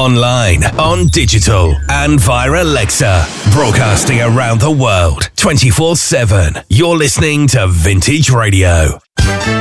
online, on digital, and via Alexa. Broadcasting around the world, 24/7. You're listening to Vintage Radio.